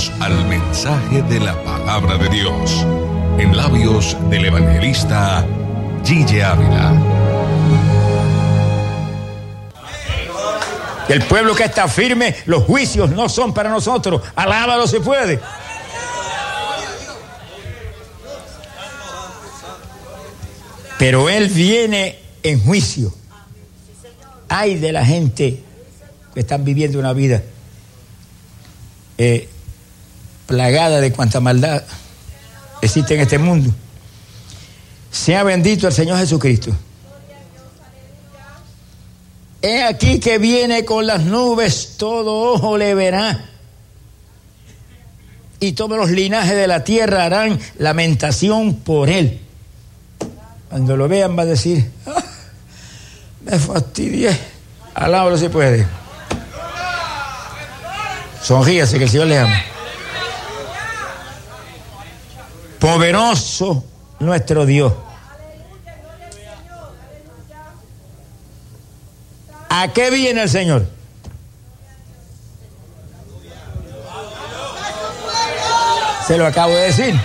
Bienvenidos al mensaje de la palabra de Dios, en labios del evangelista Gille Ávila. El pueblo que está firme, los juicios no son para nosotros. Alábalo si puede. Pero Él viene en juicio. Ay de la gente que están viviendo una vida plagada de cuanta maldad existe en este mundo. Sea bendito el Señor Jesucristo. He aquí que viene con las nubes, todo ojo le verá. Y todos los linajes de la tierra harán lamentación por él. Cuando lo vean va a decir, me fastidié. Alábalo si puede. Sonríase que el Señor le ama. Poderoso nuestro Dios. ¿A qué viene el Señor? Se lo acabo de decir.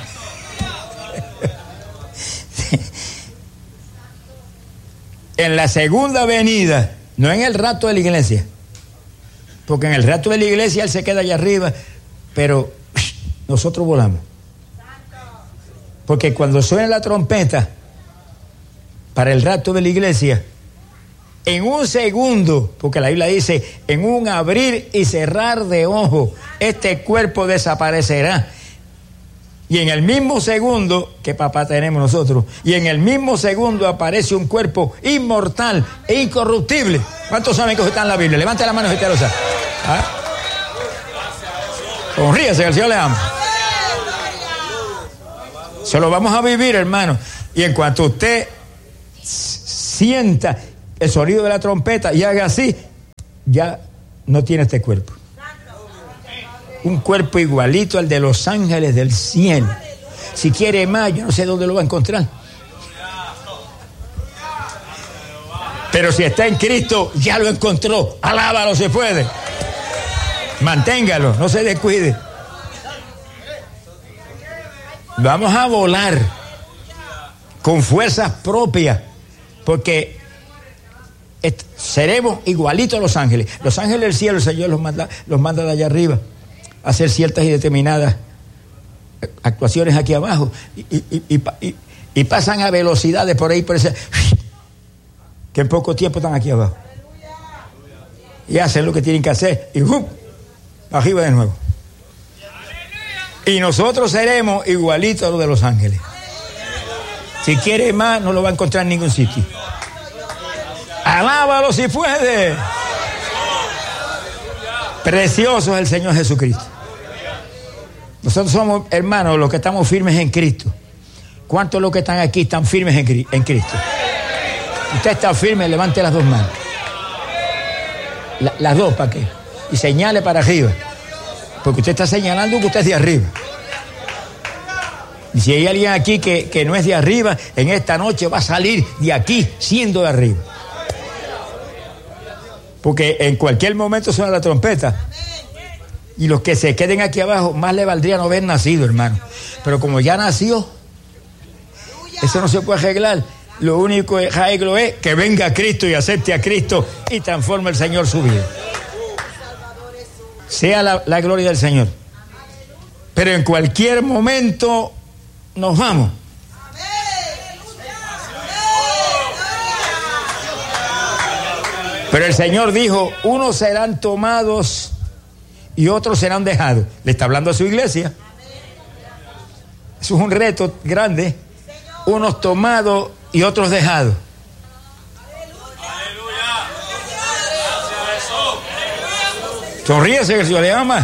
En la segunda venida, no en el rapto de la iglesia, porque en el rapto de la iglesia Él se queda allá arriba, pero nosotros volamos. Porque cuando suena la trompeta para el rapto de la iglesia, en un segundo, porque la Biblia dice, en un abrir y cerrar de ojos, este cuerpo desaparecerá. Y en el mismo segundo, que papá tenemos nosotros, y en el mismo segundo aparece un cuerpo inmortal e incorruptible. ¿Cuántos saben que está en la Biblia? Levante la mano si usted lo sabe. ¿Ah? Sonríase, que el Señor le ama. Se lo vamos a vivir, hermano. Y en cuanto usted sienta el sonido de la trompeta y haga así, ya no tiene este cuerpo. Un cuerpo igualito al de los ángeles del cielo. Si quiere más, yo no sé dónde lo va a encontrar. Pero si está en Cristo, ya lo encontró. Alábalo si puede. Manténgalo, no se descuide. Vamos a volar con fuerzas propias, porque seremos igualitos a los ángeles. Los ángeles del cielo, el Señor los manda de allá arriba a hacer ciertas y determinadas actuaciones aquí abajo y pasan a velocidades por ahí, por ese, que en poco tiempo están aquí abajo y hacen lo que tienen que hacer y arriba de nuevo. Y nosotros seremos igualitos a los de los ángeles. Si quiere más, no lo va a encontrar en ningún sitio. Alábalo si puede. Precioso es el Señor Jesucristo. Nosotros somos, hermanos, los que estamos firmes en Cristo. ¿Cuántos de los que están aquí están firmes en Cristo? Usted está firme, levante las dos manos. Las dos, ¿para qué? Y señale para arriba. Porque usted está señalando que usted es de arriba. Y si hay alguien aquí que no es de arriba, en esta noche va a salir de aquí siendo de arriba. Porque en cualquier momento suena la trompeta. Y los que se queden aquí abajo, más le valdría no haber nacido, hermano. Pero como ya nació, eso no se puede arreglar. Lo único que arreglo es que venga Cristo y acepte a Cristo y transforme el Señor su vida. Sea la gloria del Señor. Pero en cualquier momento nos vamos. Pero el Señor dijo, unos serán tomados y otros serán dejados. Le está hablando a su iglesia. Eso es un reto grande. Unos tomados y otros dejados. Sonríese que el Señor le ama.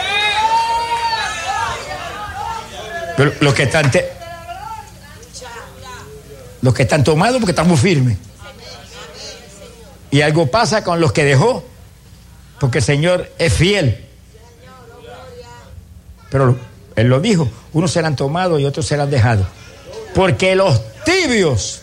Pero los que están tomados porque estamos firmes. Y algo pasa con los que dejó, porque el Señor es fiel. Pero Él lo dijo, unos serán tomados y otros serán dejados. Porque los tibios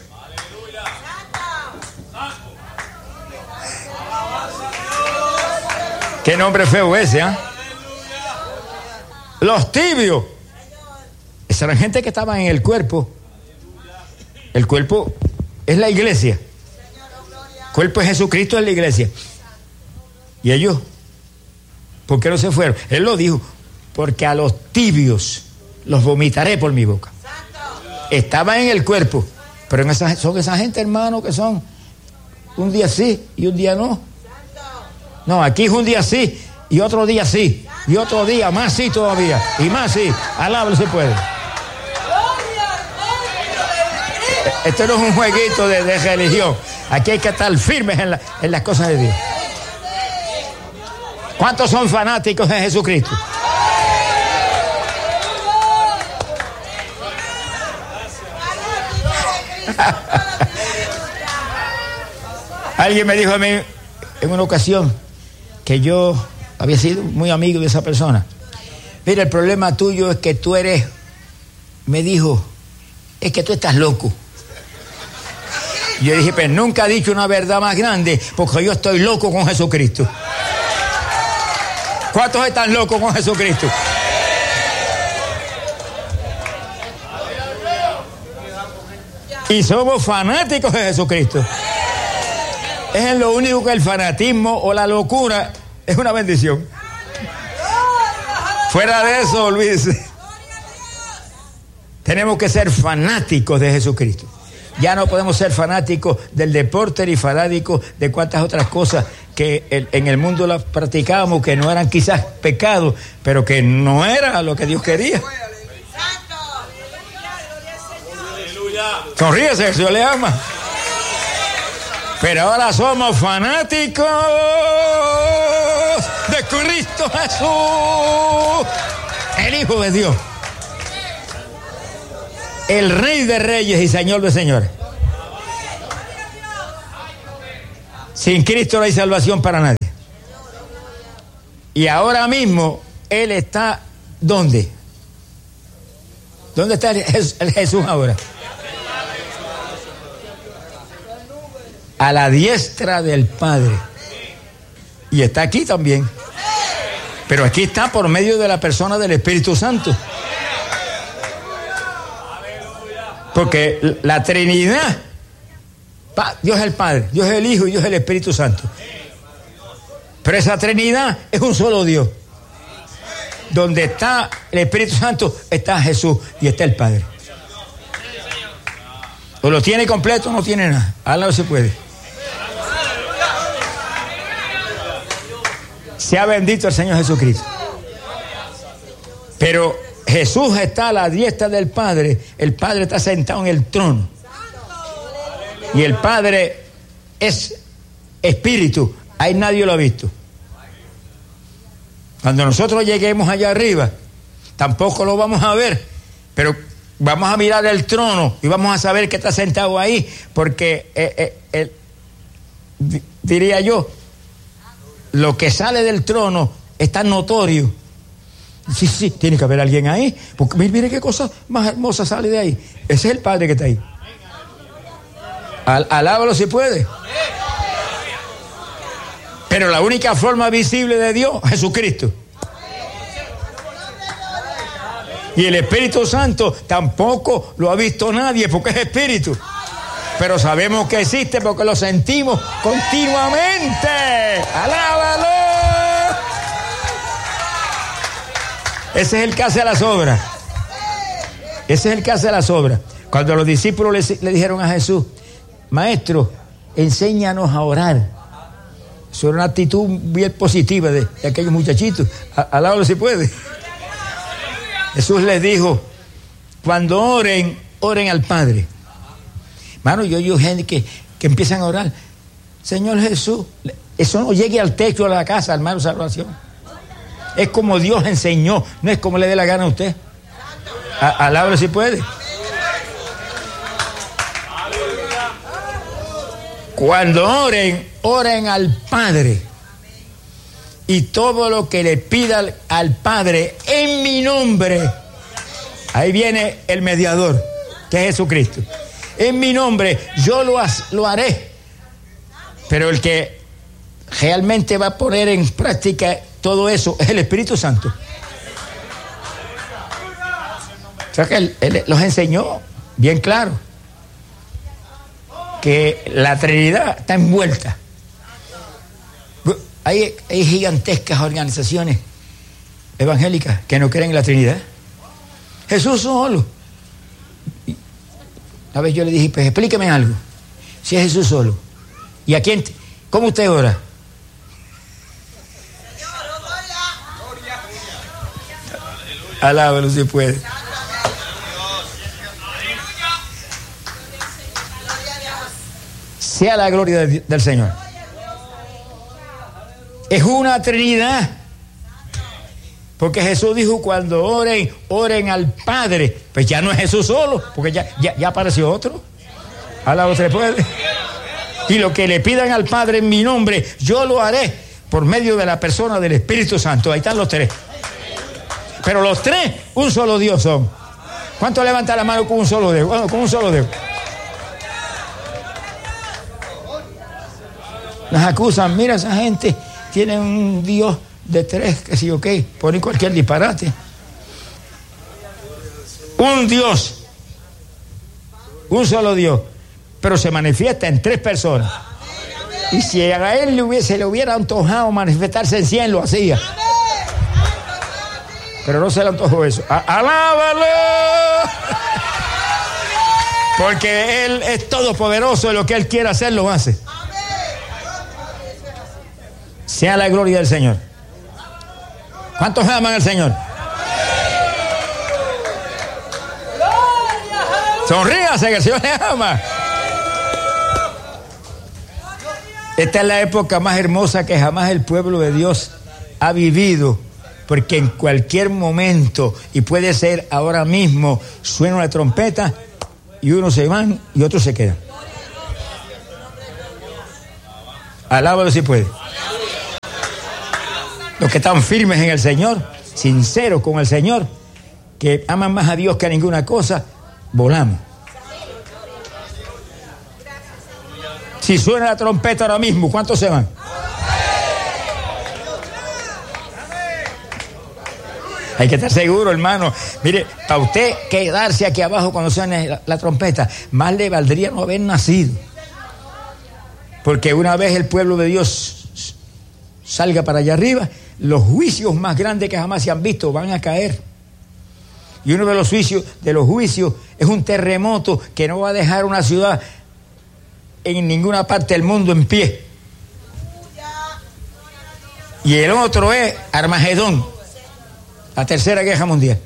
Qué nombre feo ese, ¿ah? Los tibios. Esa eran gente que estaban en el cuerpo. El cuerpo es la iglesia. El cuerpo de Jesucristo es la iglesia. Y ellos, ¿por qué no se fueron? Él lo dijo, porque a los tibios los vomitaré por mi boca. Estaban en el cuerpo, pero son esa gente, hermano, que son un día sí y un día no. No, aquí es un día sí y otro día sí y otro día más sí todavía y más sí. Alábalo si puede. Esto no es un jueguito de religión. Aquí hay que estar firmes en las cosas de Dios. ¿Cuántos son fanáticos de Jesucristo? Alguien me dijo a mí en una ocasión que yo había sido muy amigo de esa persona. Mira, el problema tuyo es que tú eres, me dijo, es que tú estás loco. Y yo dije, pues nunca he dicho una verdad más grande, porque yo estoy loco con Jesucristo. ¿Cuántos están locos con Jesucristo? Y somos fanáticos de Jesucristo. Es en lo único que el fanatismo o la locura es una bendición. Fuera de eso, olvídese. Tenemos que ser fanáticos de Jesucristo. Ya no podemos ser fanáticos del deporte ni fanáticos de cuantas otras cosas que en el mundo las practicábamos, que no eran quizás pecados, pero que no era lo que Dios quería. Sonríese, el Señor le ama. Pero ahora somos fanáticos de Cristo Jesús, el Hijo de Dios, el Rey de Reyes y Señor de Señores. Sin Cristo no hay salvación para nadie. Y ahora mismo Él está, ¿dónde? ¿Dónde está el Jesús ahora? A la diestra del Padre. Y está aquí también. Pero aquí está por medio de la persona del Espíritu Santo. Porque la Trinidad, Dios es el Padre, Dios es el Hijo y Dios es el Espíritu Santo. Pero esa Trinidad es un solo Dios. Donde está el Espíritu Santo está Jesús y está el Padre. O lo tiene completo o no tiene nada. Ahora no se puede. Sea bendito el Señor Jesucristo. Pero Jesús está a la diestra del Padre. El Padre está sentado en el trono. Y el Padre es espíritu. Ahí nadie lo ha visto. Cuando nosotros lleguemos allá arriba, tampoco lo vamos a ver. Pero vamos a mirar el trono y vamos a saber que está sentado ahí. Porque, diría yo, lo que sale del trono es tan notorio. Sí, tiene que haber alguien ahí. Porque mire qué cosa más hermosa sale de ahí. Ese es el Padre que está ahí. Alábalo si puede. Pero la única forma visible de Dios, Jesucristo. Y el Espíritu Santo tampoco lo ha visto nadie porque es Espíritu. Pero sabemos que existe porque lo sentimos continuamente. ¡Alábalo! Ese es el que hace las obras. Ese es el que hace las obras. Cuando los discípulos le dijeron a Jesús, Maestro, enséñanos a orar. Eso era una actitud bien positiva de aquellos muchachitos. Alábalo si puede. Jesús les dijo, cuando oren, oren al Padre. Mano, yo oigo gente que empiezan a orar. Señor Jesús, eso no llegue al techo de la casa, hermano, esa oración. Es como Dios enseñó, no es como le dé la gana a usted. Alábalo si puede. Cuando oren, oren al Padre. Y todo lo que le pida al Padre en mi nombre, ahí viene el mediador, que es Jesucristo. En mi nombre, yo lo haré. Pero el que realmente va a poner en práctica todo eso es el Espíritu Santo. O sea que él los enseñó bien claro que la Trinidad está envuelta. Hay gigantescas organizaciones evangélicas que no creen en la Trinidad. Jesús solo. Una vez yo le dije, pues explíqueme algo. Si es Jesús solo. ¿Y a quién? ¿Cómo usted ora? Alábalo si puede. Sea la gloria del Señor. Es una Trinidad. Porque Jesús dijo, cuando oren al Padre. Pues ya no es Jesús solo, porque ya apareció otro. Alábalo se puede. Y lo que le pidan al Padre en mi nombre, yo lo haré por medio de la persona del Espíritu Santo. Ahí están los tres. Pero los tres, un solo Dios son. ¿Cuánto levanta la mano con un solo dedo? Bueno, con un solo dedo. Nos acusan, mira, esa gente tiene un Dios de tres, que sí, ok, ponen cualquier disparate. Un Dios, un solo Dios, pero se manifiesta en tres personas. Y si a él se le hubiera antojado manifestarse en 100, lo hacía. Pero no se le antojó eso. ¡Alábalo! Porque Él es todopoderoso y lo que Él quiere hacer lo hace. Sea la gloria del Señor. ¿Cuántos aman al Señor? Sonríase que el Señor le ama. Esta es la época más hermosa que jamás el pueblo de Dios ha vivido. Porque en cualquier momento, y puede ser ahora mismo, suena una trompeta y unos se van y otros se quedan. Alábalo si puede. Los que están firmes en el Señor, sinceros con el Señor, que aman más a Dios que a ninguna cosa, volamos. Si suena la trompeta ahora mismo, ¿cuántos se van? Hay que estar seguro, hermano. Mire, para usted quedarse aquí abajo cuando suene la trompeta, más le valdría no haber nacido. Porque una vez el pueblo de Dios salga para allá arriba, los juicios más grandes que jamás se han visto van a caer. Y uno de los juicios es un terremoto que no va a dejar una ciudad en ninguna parte del mundo en pie. Y el otro es Armagedón. La Tercera Guerra Mundial.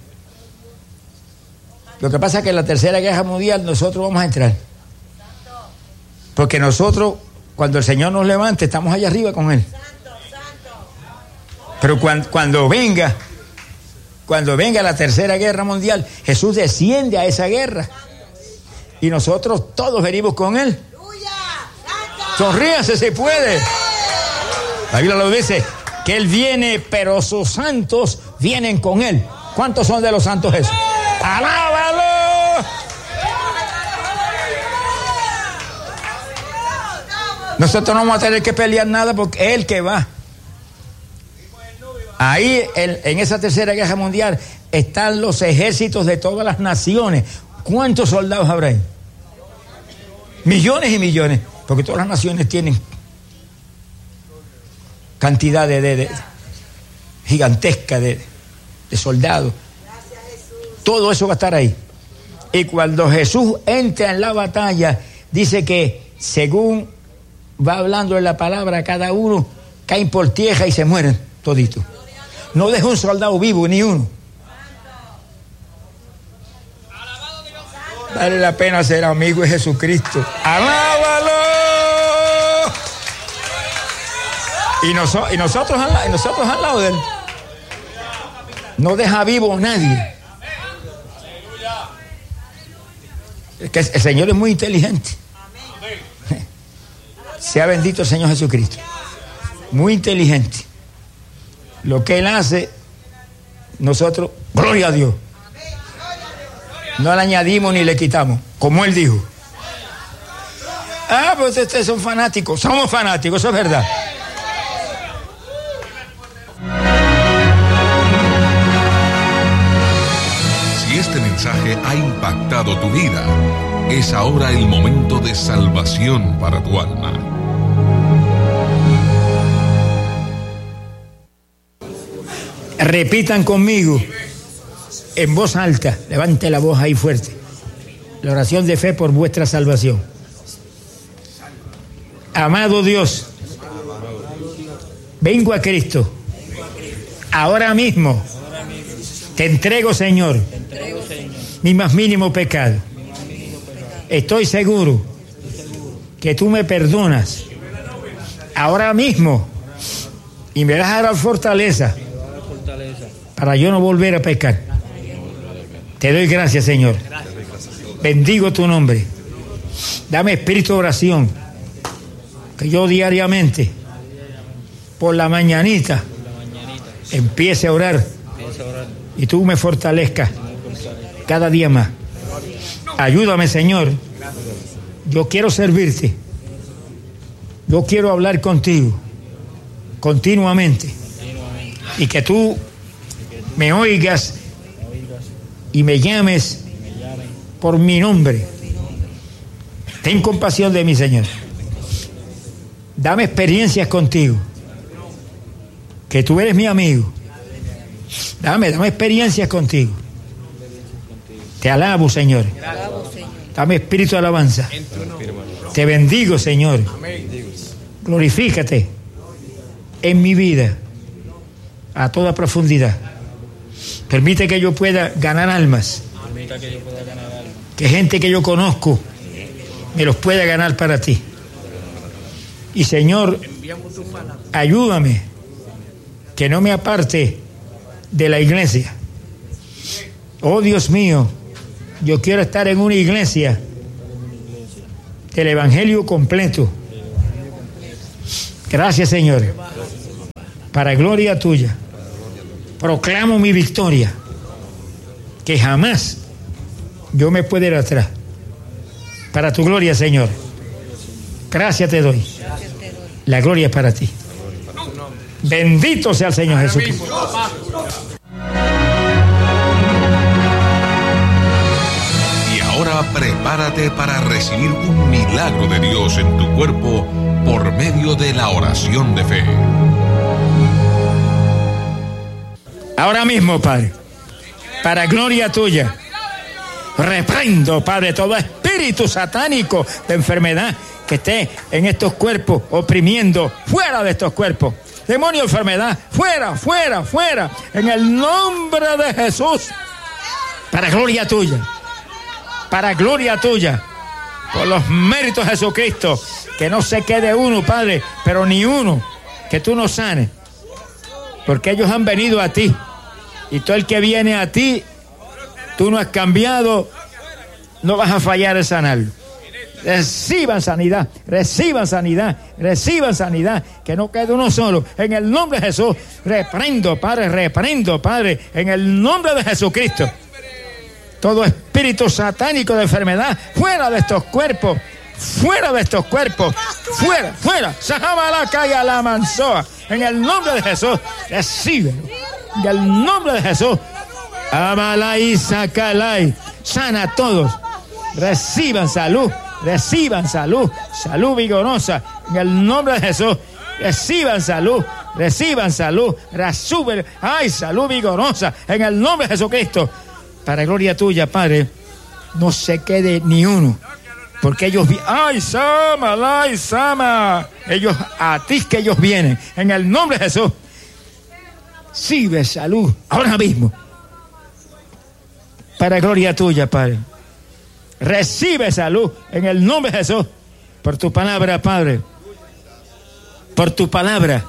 Lo que pasa es que en la Tercera Guerra Mundial nosotros vamos a entrar. Porque nosotros, cuando el Señor nos levante, estamos allá arriba con Él. Pero cuando venga la Tercera Guerra Mundial, Jesús desciende a esa guerra. Y nosotros todos venimos con Él. Sonríase si puede. La Biblia lo dice, que Él viene, pero sus santos vienen con Él. ¿Cuántos son de los santos esos? ¡Alábalo! Nosotros no vamos a tener que pelear nada porque es Él que va. Ahí, en esa Tercera Guerra Mundial, están los ejércitos de todas las naciones. ¿Cuántos soldados habrá ahí? Millones y millones, porque todas las naciones tienen cantidad de gigantesca de soldados. Todo eso va a estar ahí. Y cuando Jesús entra en la batalla, dice que según va hablando en la palabra, cada uno caen por tierra y se mueren toditos. No deja un soldado vivo, ni uno. Vale la pena ser amigo de Jesucristo. ¡Alábalo! Y nosotros al lado de Él. No deja vivo a nadie. Es que el Señor es muy inteligente. Sea bendito el Señor Jesucristo. Muy inteligente. Lo que Él hace, nosotros, gloria a Dios. No le añadimos ni le quitamos, como Él dijo. Ah, pues ustedes son fanáticos. Somos fanáticos, eso es verdad. Si este mensaje mensaje ha impactado tu vida, es ahora el momento de salvación para tu alma. Repitan conmigo en voz alta, levante la voz ahí fuerte, la oración de fe por vuestra salvación. Amado Dios, vengo a Cristo. Ahora mismo te entrego, Señor, mi más mínimo pecado. Estoy seguro que tú me perdonas ahora mismo y me das a dar fortaleza para yo no volver a pecar. Te doy gracias, Señor. Bendigo tu nombre. Dame espíritu de oración, que yo diariamente, por la mañanita, empiece a orar y tú me fortalezcas cada día más. Ayúdame, Señor. Yo quiero servirte. Yo quiero hablar contigo continuamente y que tú me oigas y me llames por mi nombre. Ten compasión de mí, Señor. Dame experiencias contigo, que tú eres mi amigo. Dame experiencias contigo. Te alabo, Señor. Dame espíritu de alabanza. Te bendigo, Señor. Glorifícate en mi vida a toda profundidad. Permite que yo pueda ganar almas. Que gente que yo conozco me los pueda ganar para ti. Y, Señor, ayúdame que no me aparte de la iglesia. Oh, Dios mío, yo quiero estar en una iglesia del Evangelio completo. Gracias, Señor. Para gloria tuya, proclamo mi victoria, que jamás yo me puedo ir atrás. Para tu gloria, Señor. Gracias te doy. La gloria es para ti. Bendito sea el Señor Jesucristo. Y ahora prepárate para recibir un milagro de Dios en tu cuerpo por medio de la oración de fe. Ahora mismo, Padre, para gloria tuya, reprendo, Padre, todo espíritu satánico de enfermedad que esté en estos cuerpos oprimiendo, fuera de estos cuerpos. Demonio de enfermedad, fuera, fuera, fuera, en el nombre de Jesús. Para gloria tuya, para gloria tuya, por los méritos de Jesucristo, que no se quede uno, Padre, pero ni uno, que tú nos sanes, porque ellos han venido a ti, y todo el que viene a ti, tú no has cambiado, no vas a fallar en sanarlo. Reciban sanidad, reciban sanidad, reciban sanidad, que no quede uno solo. En el nombre de Jesús, reprendo, Padre, en el nombre de Jesucristo. Todo espíritu satánico de enfermedad, fuera de estos cuerpos, fuera de estos cuerpos, fuera, fuera. Sajabalaka y la mansoa. En el nombre de Jesús, recíbelo. En el nombre de Jesús, Amalai Sakalai, sana a todos. Reciban salud. Reciban salud, salud vigorosa, en el nombre de Jesús. Reciban salud, resúbel, ay, salud vigorosa, en el nombre de Jesucristo. Para gloria tuya, Padre, no se quede ni uno, porque ellos ay, Sama, ellos, a ti que ellos vienen, en el nombre de Jesús. Recibe salud, ahora mismo. Para gloria tuya, Padre. Recibe salud en el nombre de Jesús. Por tu palabra, Padre. Por tu palabra.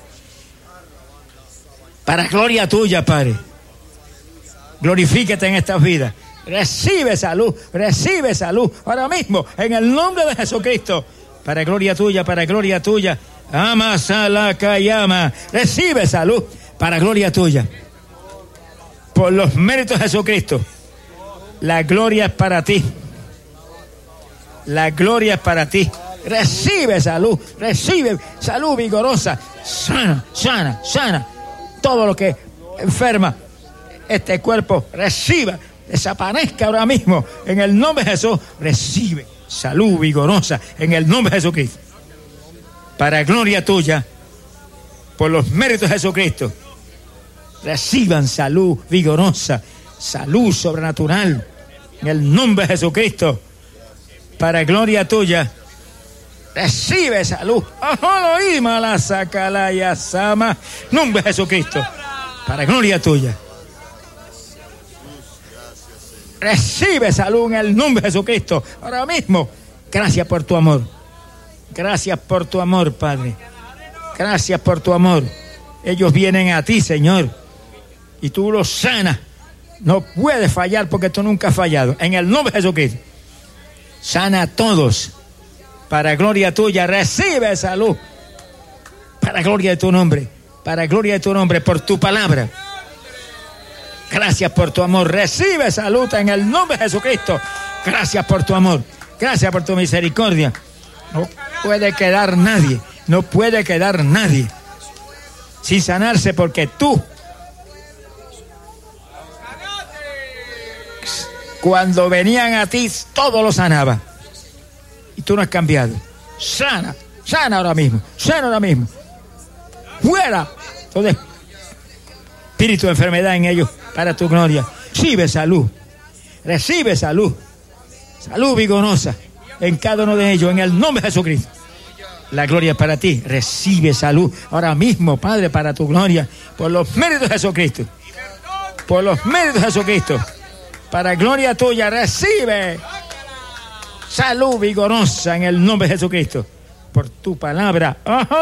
Para gloria tuya, Padre. Glorifícate en estas vidas. Recibe salud ahora mismo en el nombre de Jesucristo. Para gloria tuya, para gloria tuya. Ama Salakayama. Recibe salud para gloria tuya. Por los méritos de Jesucristo. La gloria es para ti. La gloria es para ti. Recibe salud vigorosa. Sana. Todo lo que enferma este cuerpo, reciba desaparezca ahora mismo. En el nombre de Jesús, recibe salud vigorosa en el nombre de Jesucristo. Para gloria tuya, por los méritos de Jesucristo, reciban salud vigorosa, salud sobrenatural en el nombre de Jesucristo. Para gloria tuya, recibe salud. Nombre de Jesucristo. Para gloria tuya. Recibe salud en el nombre de Jesucristo. Ahora mismo. Gracias por tu amor. Gracias por tu amor, Padre. Gracias por tu amor. Ellos vienen a ti, Señor. Y tú los sanas. No puedes fallar porque tú nunca has fallado. En el nombre de Jesucristo. Sana a todos. Para gloria tuya, recibe salud. Para gloria de tu nombre. Para gloria de tu nombre, por tu palabra. Gracias por tu amor. Recibe salud en el nombre de Jesucristo. Gracias por tu amor. Gracias por tu misericordia. No puede quedar nadie. No puede quedar nadie sin sanarse, porque tú, cuando venían a ti, todo lo sanaba. Y tú no has cambiado. Sana, sana ahora mismo. Sana ahora mismo. Fuera todo espíritu de enfermedad en ellos, para tu gloria. Recibe salud. Recibe salud. Salud vigorosa en cada uno de ellos, en el nombre de Jesucristo. La gloria es para ti. Recibe salud ahora mismo, Padre, para tu gloria, por los méritos de Jesucristo. Por los méritos de Jesucristo. Para gloria tuya, recibe salud vigorosa en el nombre de Jesucristo. Por tu palabra.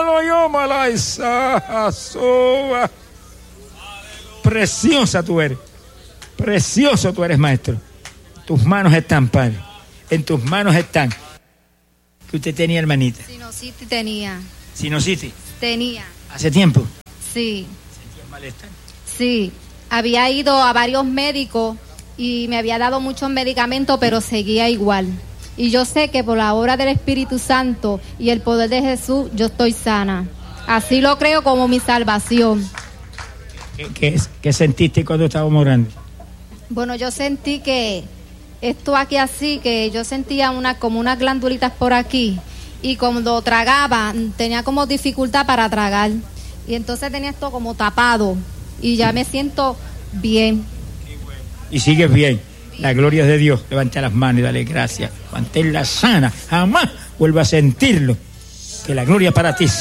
Preciosa tú eres. Precioso tú eres, Maestro. Tus manos están, Padre. En tus manos están. ¿Qué usted tenía, hermanita? Sinusitis tenía. ¿Sinusitis? Tenía. ¿Hace tiempo? Sí. ¿Sentía malestar? Sí. Había ido a varios médicos y me había dado muchos medicamentos, pero seguía igual. Y yo sé que por la obra del Espíritu Santo y el poder de Jesús, yo estoy sana. Así lo creo como mi salvación. ¿Qué sentiste cuando estábamos orando? Bueno, yo sentí que esto aquí así, que yo sentía como unas glandulitas por aquí, y cuando tragaba tenía como dificultad para tragar, y entonces tenía esto como tapado, y ya me siento bien. Y sigues bien. La gloria es de Dios. Levanta las manos y dale gracias. Manténla sana. Jamás vuelva a sentirlo. Que la gloria es para ti.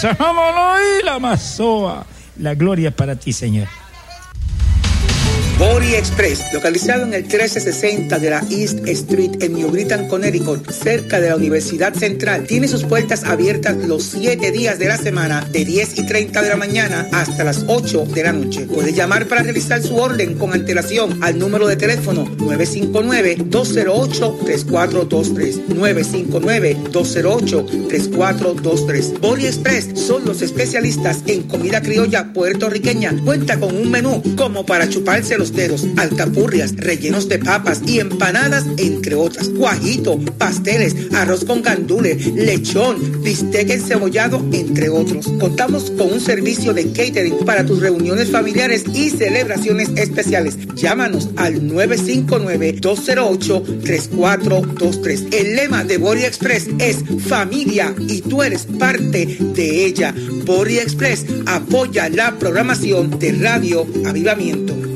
La gloria es para ti, Señor. Body Express, localizado en el 1360 de la East Street en New Britain, Connecticut, cerca de la Universidad Central, tiene sus puertas abiertas los 7 días de la semana, de 10:30 de la mañana hasta las 8 de la noche. Puede llamar para realizar su orden con antelación al número de teléfono 959-208-3423. 959-208-3423. Body Express son los especialistas en comida criolla puertorriqueña. Cuenta con un menú como para chuparse los dedos, alcapurrias, rellenos de papas y empanadas, entre otras. Guajito, pasteles, arroz con gandules, lechón, bistec encebollado, entre otros. Contamos con un servicio de catering para tus reuniones familiares y celebraciones especiales. Llámanos al 959-208-3423. El lema de Body Express es familia y tú eres parte de ella. Body Express apoya la programación de Radio Avivamiento.